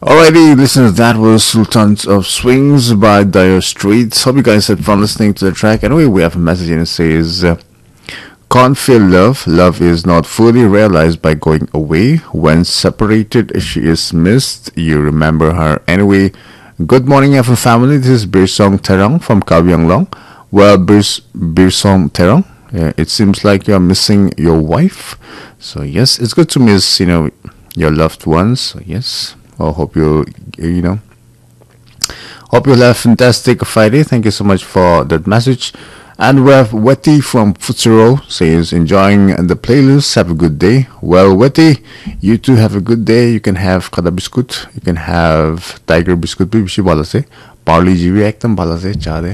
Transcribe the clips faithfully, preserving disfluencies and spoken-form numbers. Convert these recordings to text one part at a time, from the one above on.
Alrighty, listeners, that was Sultans of Swings by Dire Straits. Hope you guys had fun listening to the track. Anyway, we have a message and it says, uh, can't feel love. Love is not fully realized by going away. When separated, she is missed. You remember her anyway. Good morning, F M family. This is Birsong Terang from Kavyang Long. Well, Birs- Birsong Terang, uh, it seems like you're missing your wife. So yes, it's good to miss, you know, your loved ones. So yes. I hope you, you know, hope you'll have a fantastic Friday. Thank you so much for that message. And we have Wetty from Futsuro says, enjoying the playlist. Have a good day. Well, Wetty, you too have a good day. You can have Kada Biscuit. You can have Tiger Biscuit. Parley G V ekdam bhala se cha.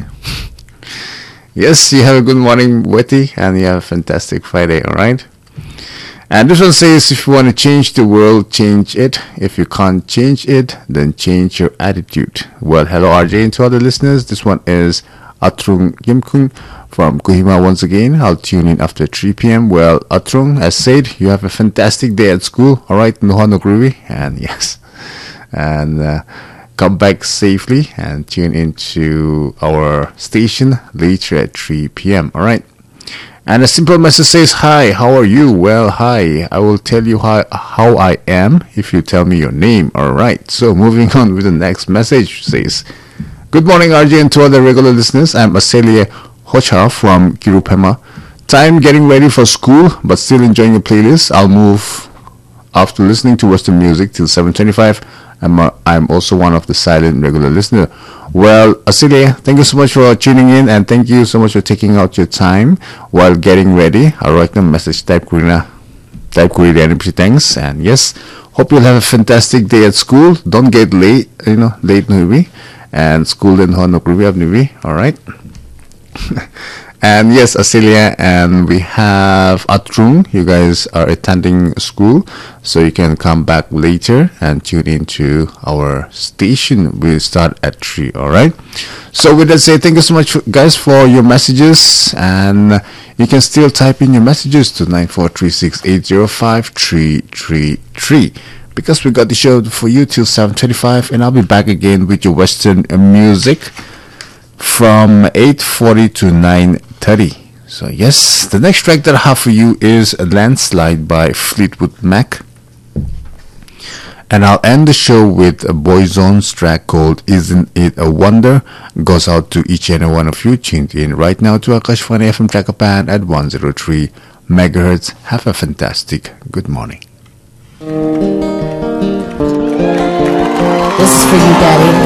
Yes, you have a good morning, Wetty, and you have a fantastic Friday, alright? And this one says, if you want to change the world, change it. If you can't change it, then change your attitude. Well, hello R J and to other listeners. This one is Atrung Yimkung from Kohima once again. I'll tune in after three p.m. Well, Atrung, as said, you have a fantastic day at school. Alright, Nohano Groovy. And yes, and uh, come back safely and tune into our station later at three p.m. Alright. And a simple message says, hi, how are you? Well, hi, I will tell you how, how I am if you tell me your name. Alright, so moving on with the next message says, good morning, R J, and to all the regular listeners. I'm Aselia Hocha from Kirupema. Time getting ready for school, but still enjoying the playlist. I'll move after listening to Western music till seven twenty-five. I'm, uh, I'm also one of the silent regular listener. Well, Asilia, thank you so much for tuning in, and thank you so much for taking out your time while getting ready. I'll write them message type Kurina. Type Kurina, thanks. And yes, hope you'll have a fantastic day at school. Don't get late, you know, late movie. And school then no movie, alright? And yes, Asilia, and we have Atrung. You guys are attending school, so you can come back later and tune into our station. We'll start at three, alright? So with that said, thank you so much, for, guys, for your messages. And you can still type in your messages to nine four three six eight zero five three three three. Because we got the show for you till seven twenty-five, and I'll be back again with your Western music from eight forty to nine thirty. So yes, the next track that I have for you is a Landslide by Fleetwood Mac. And I'll end the show with a Boyzone's track called Isn't It a Wonder? Goes out to each and every one of you tuned in right now to Akashvani F M Trakapan at one oh three megahertz. Have a fantastic good morning. This is for you, Daddy.